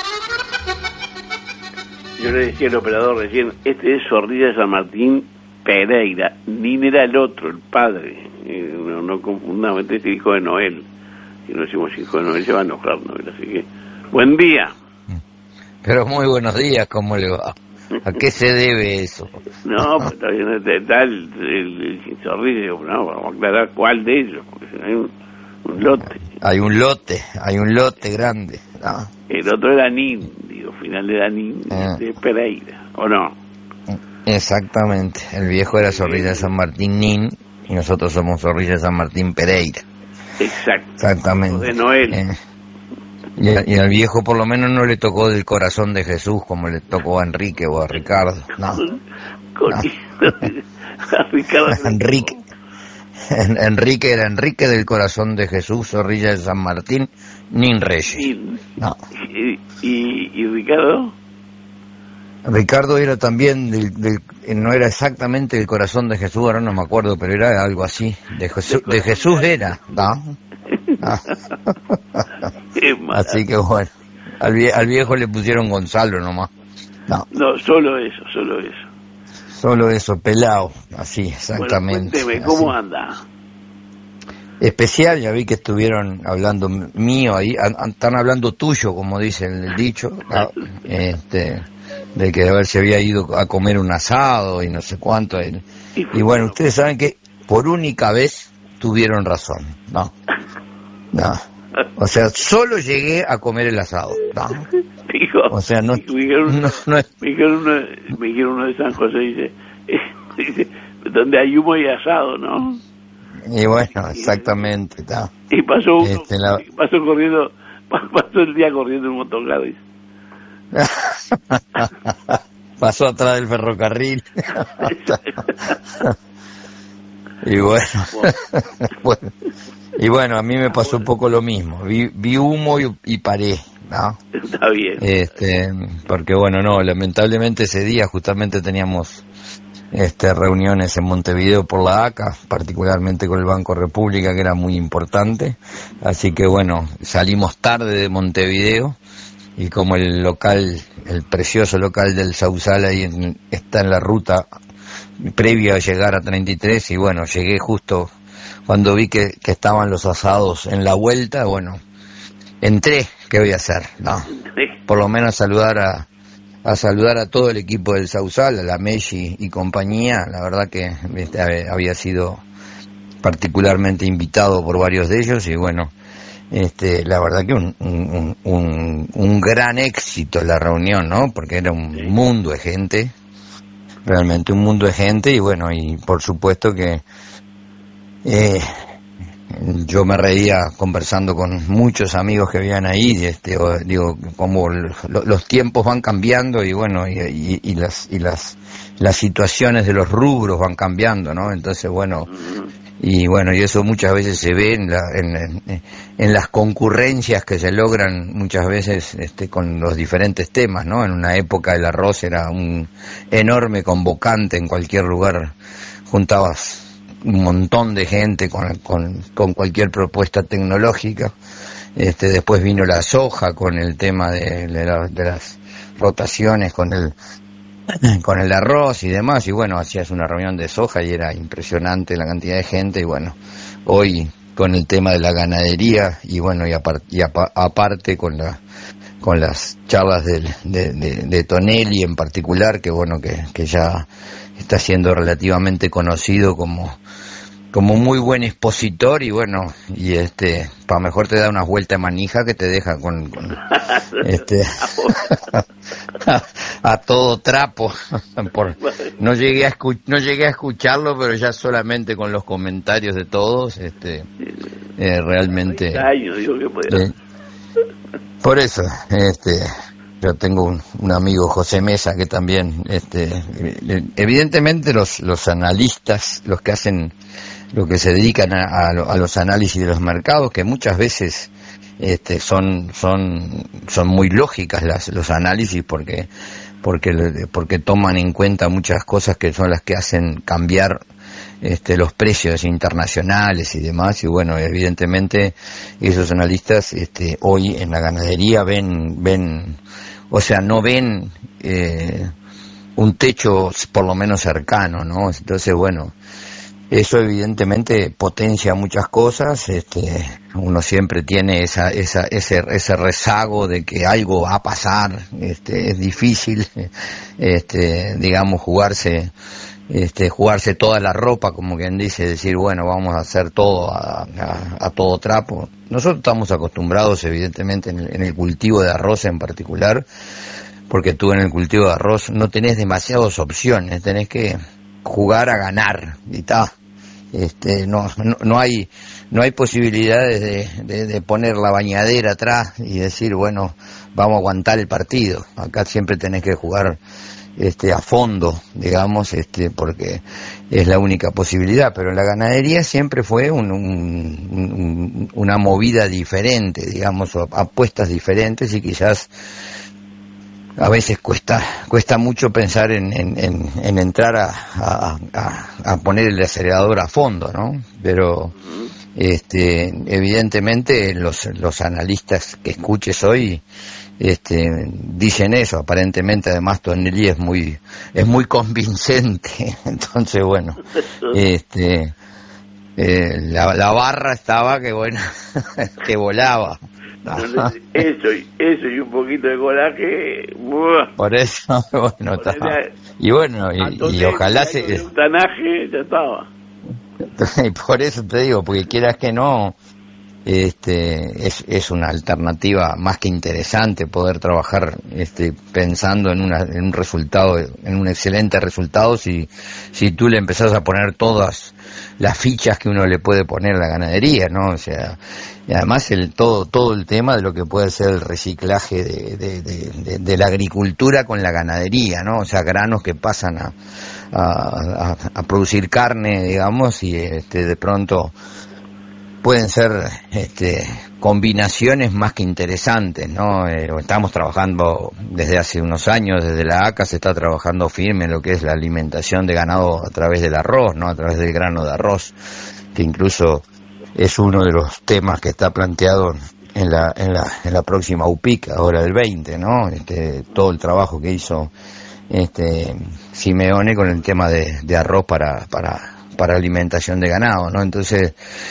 Yo le decía al operador recién, este es Zorrilla de San Martín Pereira, Nin era el otro, el padre, eh, no, no confundamos, este es el hijo de Noel, si no decimos hijo de Noel se va a enojar Noel, así que, buen día. Pero muy buenos días, ¿cómo le va? ¿A qué se debe eso? No, pues todavía no está el, el, el Zorrilla, no, vamos a aclarar cuál de ellos, porque si no hay un, un lote. Hay un lote, hay un lote grande, ¿no? El otro era Nin, digo, final era Nin eh. de Pereira, ¿o no? Exactamente, el viejo era Zorrilla de San Martín Nin y nosotros somos Zorrilla de San Martín Pereira. Exacto. Exactamente. De Noel. Eh, y, a, y al viejo por lo menos no le tocó del corazón de Jesús como le tocó a Enrique o a Ricardo, no. Con no. A Ricardo. Enrique. En, Enrique era Enrique del corazón de Jesús, Zorrilla de San Martín, Nin Reyes. Nin. No. ¿Y, y, ¿Y Ricardo? Ricardo era también, del, del, no era exactamente el corazón de Jesús, ahora no me acuerdo, pero era algo así. De, Jesús, de Jesús era, ¿no? ¿No? Así que bueno, al, vie, al viejo le pusieron Gonzalo nomás. No. No, solo eso, solo eso. Solo eso, pelado, así, exactamente. Bueno, cuénteme, ¿cómo así. anda? Especial, ya vi que estuvieron hablando mío ahí, an, están hablando tuyo, como dice el dicho, ¿no? este, de que a ver si había ido a comer un asado y no sé cuánto. Y, y bueno, ustedes saben que por única vez tuvieron razón, ¿no? No. O sea, solo llegué a comer el asado, ¿no? Dijo, o sea, no, me dijeron, no, no es... me dijeron uno, me dijeron uno de San José, dice, dice, donde hay humo y asado, ¿no? Y bueno, exactamente, está. Y pasó uno, este, la... pasó corriendo, pasó el día corriendo en motocar, dice. Pasó atrás del ferrocarril. Y bueno, bueno, y bueno, a mí me pasó un poco lo mismo. Vi, vi humo y, y paré, ¿no? Está bien. Este, porque bueno, no, lamentablemente ese día justamente teníamos este reuniones en Montevideo por la A C A, particularmente con el Banco República, que era muy importante. Así que bueno, salimos tarde de Montevideo y como el local, el precioso local del Sausal ahí en, está en la ruta previa a llegar a treinta y tres, y bueno, llegué justo cuando vi que, que estaban los asados en la vuelta. Bueno, entré, ¿qué voy a hacer? No, por lo menos saludar a, a saludar a todo el equipo del Sausal, a la Messi y compañía. La verdad que este, había sido particularmente invitado por varios de ellos y bueno, este, la verdad que un, un, un, un gran éxito la reunión, ¿no? Porque era un mundo de gente, realmente un mundo de gente, y bueno, y por supuesto que eh, yo me reía conversando con muchos amigos que habían ahí, este, o, digo, como lo, los tiempos van cambiando y bueno, y, y, y las y las las situaciones de los rubros van cambiando, ¿no? Entonces, bueno, y bueno, y eso muchas veces se ve en, la, en, en, en las concurrencias que se logran muchas veces este, con los diferentes temas, ¿no? En una época el arroz era un enorme convocante, en cualquier lugar juntabas un montón de gente con, con, con cualquier propuesta tecnológica. Este, después vino la soja con el tema de, de, la, de las rotaciones con el con el arroz y demás, y bueno, hacías una reunión de soja y era impresionante la cantidad de gente. Y bueno, hoy con el tema de la ganadería y bueno, y, apart, y apa, aparte con la con las charlas del, de, de, de Tonelli en particular, que bueno, que, que ya está siendo relativamente conocido como como muy buen expositor, y bueno, y este, para mejor te da unas vueltas de manija que te deja con, con este a, a todo trapo. Por, no llegué a escu, no llegué a escucharlo, pero ya solamente con los comentarios de todos, este, eh, realmente. Años, digo que eh, por eso, este, yo tengo un, un amigo, José Mesa, que también, este, evidentemente los, los analistas, los que hacen, los que se dedican a, a, a los análisis de los mercados, que muchas veces este, son, son, son muy lógicas las, los análisis porque, porque, porque toman en cuenta muchas cosas que son las que hacen cambiar Este, los precios internacionales y demás, y bueno, evidentemente esos analistas este, hoy en la ganadería ven, ven, o sea, no ven eh, un techo por lo menos cercano, ¿no? Entonces, bueno, eso evidentemente potencia muchas cosas, este, uno siempre tiene esa, esa, ese, ese rezago de que algo va a pasar, este, es difícil, este, digamos, jugarse Este, jugarse toda la ropa, como quien dice, decir, bueno, vamos a hacer todo a, a, a todo trapo. Nosotros estamos acostumbrados, evidentemente, en el, en el cultivo de arroz en particular, porque tú en el cultivo de arroz no tenés demasiadas opciones, tenés que jugar a ganar, y ta. Este, no, no, no hay, no hay posibilidades de, de, de poner la bañadera atrás y decir, bueno, vamos a aguantar el partido. Acá siempre tenés que jugar este a fondo, digamos, este porque es la única posibilidad, pero la ganadería siempre fue un, un, un, una movida diferente, digamos, apuestas diferentes, y quizás a veces cuesta cuesta mucho pensar en, en, en, en entrar a, a, a, a poner el acelerador a fondo, ¿no? Pero este evidentemente los, los analistas que escuches hoy este dicen eso, aparentemente además Tonelli es muy es muy convincente, entonces bueno, este eh, la, la barra estaba que bueno que volaba. Eso, eso y un poquito de coraje. ¡Buah! Por eso, bueno, está. Y bueno, y, y ojalá se... Un tanaje, ya estaba. Y por eso te digo, porque quieras que no, este es, es una alternativa más que interesante poder trabajar este pensando en, una, en un resultado, en un excelente resultado, si, si tú le empezás a poner todas las fichas que uno le puede poner a la ganadería, ¿no? O sea, y además el todo todo el tema de lo que puede ser el reciclaje de, de, de, de, de la agricultura con la ganadería, ¿no? O sea, granos que pasan a, a, a, a producir carne, digamos, y este de pronto pueden ser este combinaciones más que interesantes, ¿no? Eh, estamos trabajando desde hace unos años, desde la A C A se está trabajando firme en lo que es la alimentación de ganado a través del arroz, ¿no? A través del grano de arroz, que incluso es uno de los temas que está planteado en la en la en la próxima U P I C ahora del veinte, ¿no? Este todo el trabajo que hizo este Simeone con el tema de, de arroz para para para alimentación de ganado, ¿no? Entonces,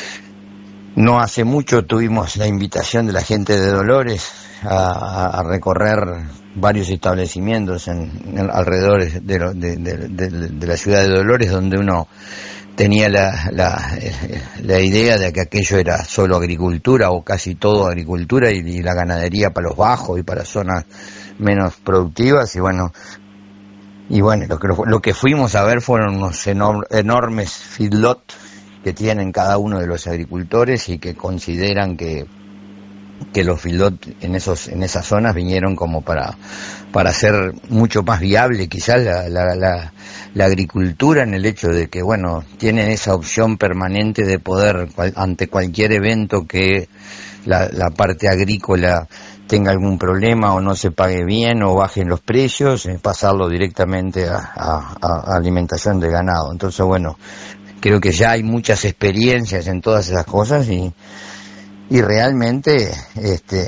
no hace mucho tuvimos la invitación de la gente de Dolores a, a recorrer varios establecimientos en, en alrededor de, lo, de, de, de, de la ciudad de Dolores, donde uno tenía la, la, la idea de que aquello era solo agricultura o casi todo agricultura, y, y la ganadería para los bajos y para zonas menos productivas, y bueno, y bueno lo que, lo que fuimos a ver fueron unos enor, enormes feedlots que tienen cada uno de los agricultores y que consideran que que los feedlots en esos en esas zonas vinieron como para para hacer mucho más viable quizás la, la, la, la agricultura, en el hecho de que bueno tienen esa opción permanente de poder cual, ante cualquier evento que la, la parte agrícola tenga algún problema o no se pague bien o bajen los precios, eh, pasarlo directamente a, a, a alimentación de ganado. Entonces bueno, creo que ya hay muchas experiencias en todas esas cosas y, y realmente este,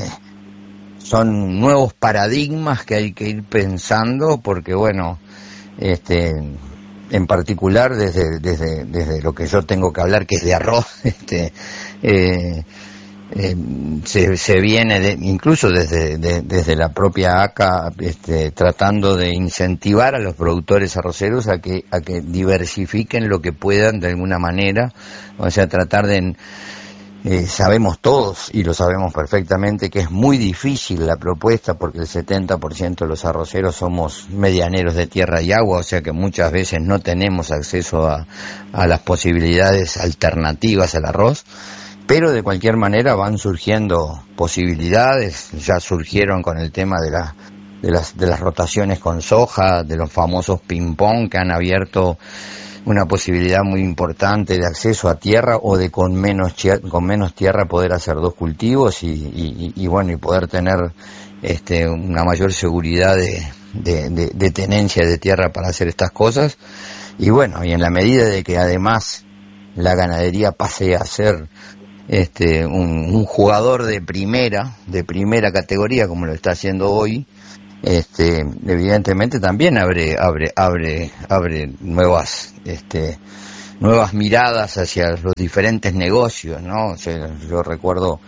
son nuevos paradigmas que hay que ir pensando, porque bueno, este, en particular desde, desde, desde lo que yo tengo que hablar, que es de arroz, este, eh, eh, se, se viene de, incluso desde, de, desde la propia A C A, este, tratando de incentivar a los productores arroceros a que a que diversifiquen lo que puedan de alguna manera, o sea, tratar de eh, sabemos todos y lo sabemos perfectamente que es muy difícil la propuesta, porque el setenta por ciento de los arroceros somos medianeros de tierra y agua, o sea que muchas veces no tenemos acceso a, a las posibilidades alternativas al arroz. Pero de cualquier manera van surgiendo posibilidades, ya surgieron con el tema de la de las de las rotaciones con soja, de los famosos ping-pong que han abierto una posibilidad muy importante de acceso a tierra o de con menos con menos tierra poder hacer dos cultivos y, y, y bueno y poder tener este una mayor seguridad de, de, de, de tenencia de tierra para hacer estas cosas. Y bueno, y en la medida de que además la ganadería pase a ser este un, un jugador de primera, de primera categoría como lo está haciendo hoy, este evidentemente también abre abre abre abre nuevas este nuevas miradas hacia los diferentes negocios, ¿no? O sea, yo recuerdo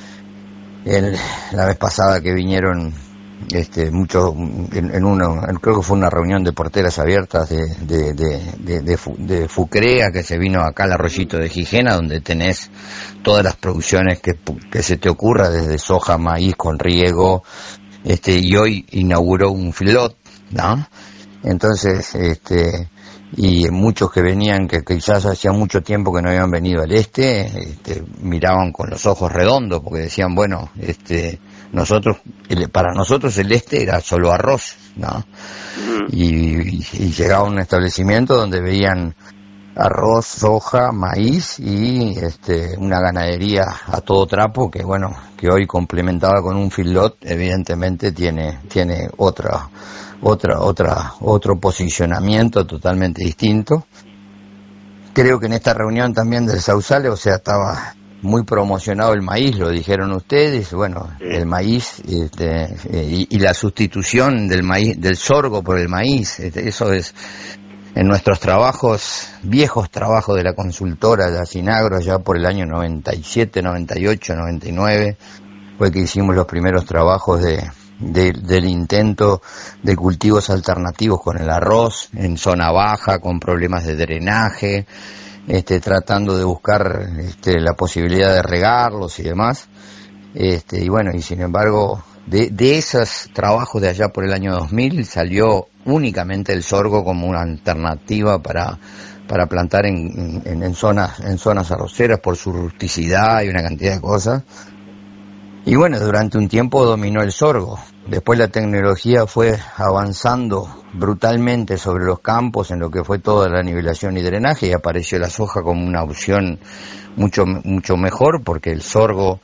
el, la vez pasada que vinieron este muchos en, en una creo que fue una reunión de porteras abiertas de de de de, de, de Fucrea, que se vino acá al Arroyito de Gijena, donde tenés todas las producciones que, que se te ocurra, desde soja, maíz con riego, este y hoy inauguró un feedlot, ¿no? Entonces este y muchos que venían, que quizás hacía mucho tiempo que no habían venido al este, este miraban con los ojos redondos porque decían, bueno, este nosotros el, para nosotros el este era solo arroz, ¿no? Y, y, y llegaba a un establecimiento donde veían arroz, soja, maíz y este una ganadería a todo trapo que bueno, que hoy complementada con un feedlot evidentemente tiene tiene otra otra otra otro posicionamiento totalmente distinto. Creo que en esta reunión también del Sausale, o sea, estaba muy promocionado el maíz, lo dijeron ustedes, bueno, el maíz este, y, y la sustitución del maíz, del sorgo por el maíz, este, eso es en nuestros trabajos, viejos trabajos de la consultora de Asinagro, ya por el año noventa y siete, noventa y ocho, noventa y nueve, fue que hicimos los primeros trabajos de, de del intento de cultivos alternativos con el arroz, en zona baja, con problemas de drenaje, este tratando de buscar este la posibilidad de regarlos y demás, este y bueno, y sin embargo de de esos trabajos de allá por el año dos mil salió únicamente el sorgo como una alternativa para para plantar en, en, en zonas en zonas arroceras por su rusticidad y una cantidad de cosas. Y bueno, durante un tiempo dominó el sorgo. Después la tecnología fue avanzando brutalmente sobre los campos en lo que fue toda la nivelación y drenaje, y apareció la soja como una opción mucho mucho mejor, porque el sorgo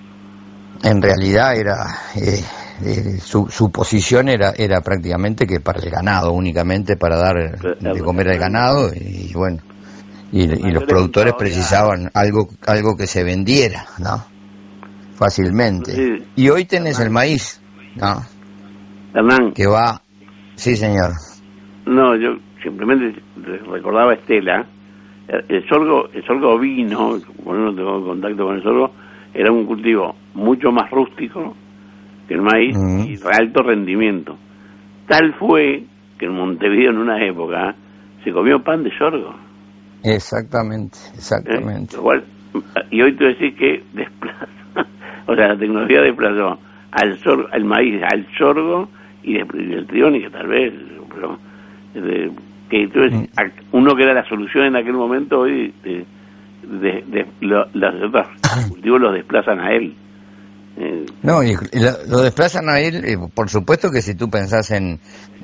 en realidad era eh, eh, su, su posición era era prácticamente que para el ganado, únicamente para dar de comer al ganado, y bueno, y, y los productores precisaban algo algo que se vendiera, ¿no? Fácilmente. Sí. Y hoy tenés Hernán. El maíz, ¿no? Hernán. Que va... Sí, señor. No, yo simplemente recordaba a Estela, el sorgo, el sorgo vino, cuando uno tengo contacto con el sorgo, era un cultivo mucho más rústico que el maíz uh-huh. y de alto rendimiento. Tal fue que en Montevideo en una época se comió pan de sorgo. Exactamente, exactamente. ¿Eh? Igual, y hoy tú decís que desplaza. O sea, la tecnología desplazó al sorgo, al maíz, al sorgo y el triónico tal vez, pero de, que entonces uno que era la solución en aquel momento hoy de, de, de, lo, los otros cultivos los desplazan a él. Eh, no, y lo, lo desplazan a él, eh, por supuesto que si tú pensás en,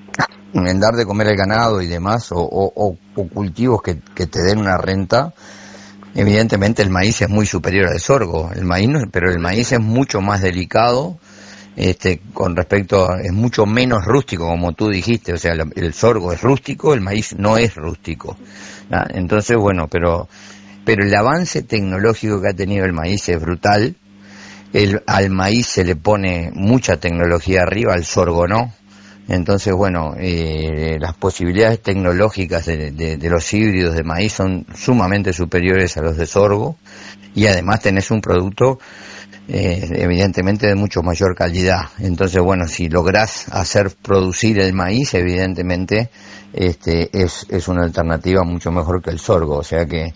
en dar de comer al ganado y demás, o, o, o, o cultivos que, que te den una renta, evidentemente el maíz es muy superior al sorgo, el maíz no, pero el maíz es mucho más delicado, este, con respecto a, es mucho menos rústico, como tú dijiste, o sea, el, el sorgo es rústico, el maíz no es rústico, ¿no? Entonces, bueno, pero, pero el avance tecnológico que ha tenido el maíz es brutal, el, al maíz se le pone mucha tecnología arriba, al sorgo no. Entonces, bueno, eh, las posibilidades tecnológicas de, de, de los híbridos de maíz son sumamente superiores a los de sorgo, y además tenés un producto eh, evidentemente de mucho mayor calidad. Entonces, bueno, si lográs hacer producir el maíz, evidentemente este es, es una alternativa mucho mejor que el sorgo. O sea que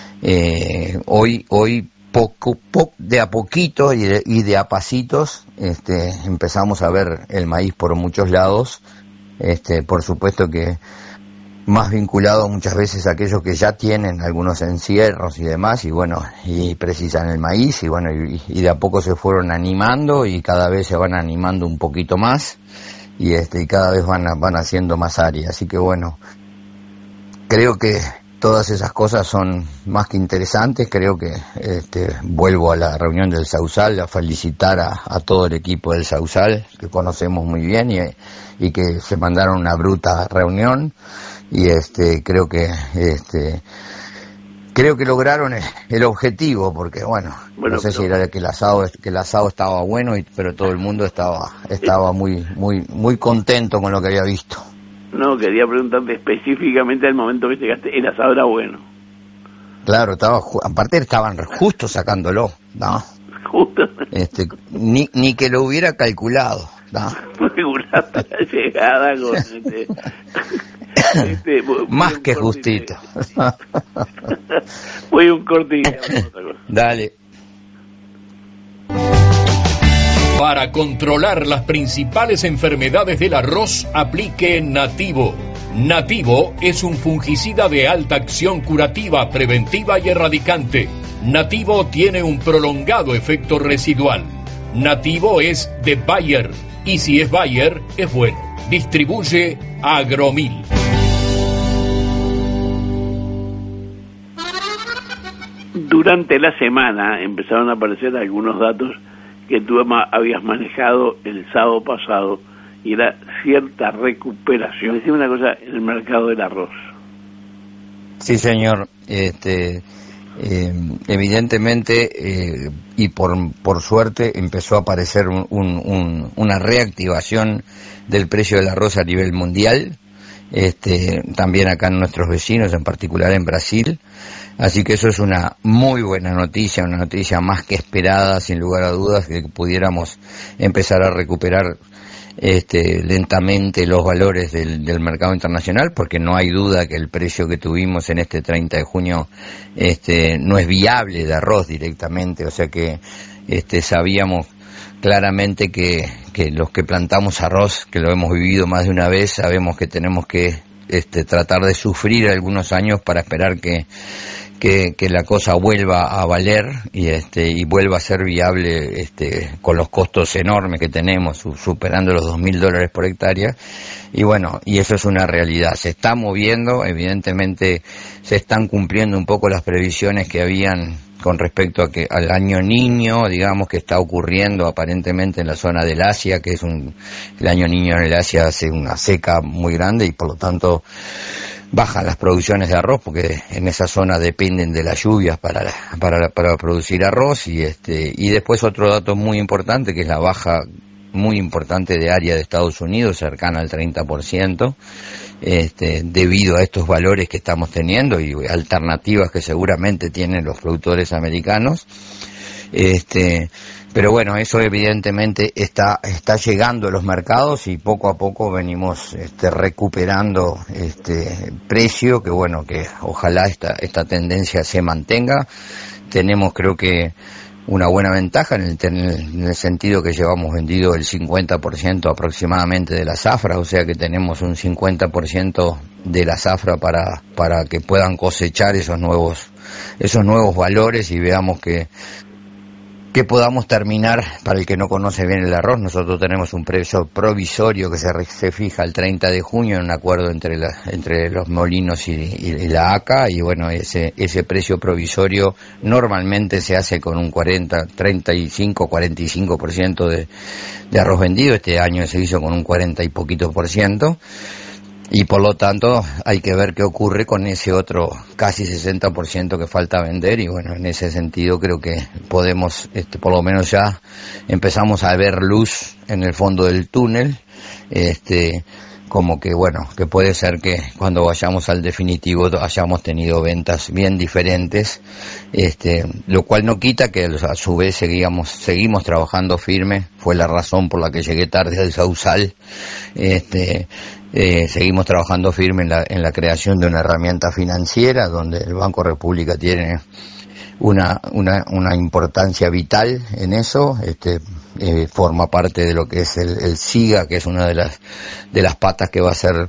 eh, hoy hoy poco, poco de a poquito y de, y de a pasitos este, empezamos a ver el maíz por muchos lados, este, por supuesto que más vinculado muchas veces a aquellos que ya tienen algunos encierros y demás, y bueno, y precisan el maíz, y bueno, y, y de a poco se fueron animando y cada vez se van animando un poquito más, y este y cada vez van a, van haciendo más área, así que bueno, creo que todas esas cosas son más que interesantes. Creo que este, vuelvo a la reunión del Sausal a felicitar a, a todo el equipo del Sausal, que conocemos muy bien, y, y que se mandaron una bruta reunión, y este creo que este creo que lograron el objetivo, porque bueno, bueno no sé pero... si era que el asado que el asado estaba bueno, y, pero todo el mundo estaba estaba muy muy muy contento con lo que había visto. No, quería preguntarte específicamente al momento que llegaste, el asado era bueno. Claro, estaba, aparte estaban justo sacándolo, ¿no? Justo. Este, ni, ni que lo hubiera calculado, ¿no? Calculaste la llegada con este... este más que justito. Voy a un corte y... Dale. Para controlar las principales enfermedades del arroz, aplique Nativo. Nativo es un fungicida de alta acción curativa, preventiva y erradicante. Nativo tiene un prolongado efecto residual. Nativo es de Bayer, y si es Bayer, es bueno. Distribuye Agromil. Durante la semana empezaron a aparecer algunos datos que tú habías manejado el sábado pasado, y era cierta recuperación. Decime una cosa, en el mercado del arroz. Sí, señor. Este, eh, evidentemente, eh, y por, por suerte, empezó a aparecer un, un, un, una reactivación del precio del arroz a nivel mundial, este, también acá en nuestros vecinos, en particular en Brasil. Así que eso es una muy buena noticia, una noticia más que esperada, sin lugar a dudas, que pudiéramos empezar a recuperar este, lentamente los valores del, del mercado internacional, porque no hay duda que el precio que tuvimos en este treinta de junio este, no es viable de arroz directamente, o sea que este, sabíamos claramente que, que los que plantamos arroz, que lo hemos vivido más de una vez, sabemos que tenemos que este, tratar de sufrir algunos años para esperar que Que, que la cosa vuelva a valer y este y vuelva a ser viable este con los costos enormes que tenemos, superando los dos mil dólares por hectárea. Y bueno, y eso es una realidad, se está moviendo, evidentemente se están cumpliendo un poco las previsiones que habían con respecto a que al año niño, digamos, que está ocurriendo aparentemente en la zona del Asia, que es un el año niño en el Asia hace una seca muy grande y por lo tanto bajan las producciones de arroz, porque en esa zona dependen de las lluvias para para para producir arroz. Y este y después otro dato muy importante, que es la baja muy importante de área de Estados Unidos, cercana al treinta por ciento, este, debido a estos valores que estamos teniendo y alternativas que seguramente tienen los productores americanos. Este, pero bueno, eso evidentemente está está llegando a los mercados y poco a poco venimos este, recuperando este precio, que bueno, que ojalá esta esta tendencia se mantenga. Tenemos, creo que, una buena ventaja en el, en el sentido que llevamos vendido el cincuenta por ciento aproximadamente de la zafra, o sea que tenemos un cincuenta por ciento de la zafra para para que puedan cosechar esos nuevos esos nuevos valores y veamos que que podamos terminar. Para el que no conoce bien el arroz, nosotros tenemos un precio provisorio que se, se fija el treinta de junio en un acuerdo entre la, entre los molinos y, y, y la A C A, y bueno, ese ese precio provisorio normalmente se hace con un cuarenta, treinta y cinco, cuarenta y cinco por ciento de, de arroz vendido. Este año se hizo con un cuarenta y poquito por ciento. Y por lo tanto hay que ver qué ocurre con ese otro casi sesenta por ciento que falta vender, y bueno, en ese sentido creo que podemos, este, por lo menos ya empezamos a ver luz en el fondo del túnel, este, como que bueno, que puede ser que cuando vayamos al definitivo hayamos tenido ventas bien diferentes, este, lo cual no quita que a su vez seguíamos, seguimos trabajando firme. Fue la razón por la que llegué tarde al Sausal. Este, Eh, seguimos trabajando firme en la, en la creación de una herramienta financiera donde el Banco República tiene una, una, una importancia vital en eso. Este, eh, forma parte de lo que es el, el SIGA, que es una de las, de las patas que va a ser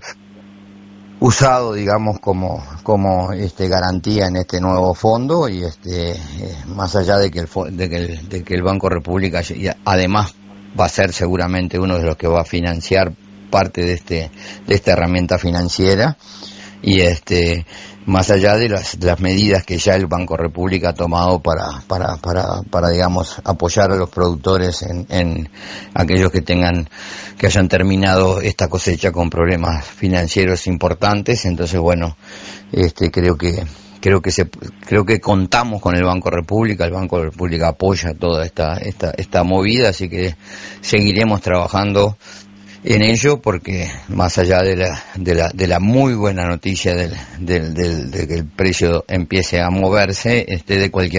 usado, digamos, como, como este, garantía en este nuevo fondo. Y este, eh, más allá de que el, de que el, de que el Banco República además va a ser seguramente uno de los que va a financiar parte de este de esta herramienta financiera, y este más allá de las, de las medidas que ya el Banco República ha tomado para para para para digamos apoyar a los productores en, en aquellos que tengan que hayan terminado esta cosecha con problemas financieros importantes. Entonces, bueno, este creo que creo que se creo que contamos con el Banco República. El Banco República apoya toda esta esta esta movida, así que seguiremos trabajando en ello, porque más allá de la de la de la muy buena noticia del del, del de que el precio empiece a moverse, este de cualquier